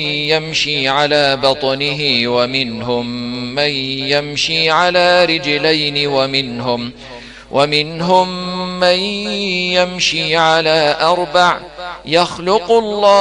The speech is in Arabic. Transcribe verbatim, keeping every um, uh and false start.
يمشي على بطنه ومنهم من يمشي على رجلين ومنهم ومنهم من يمشي على أربع يخلق الله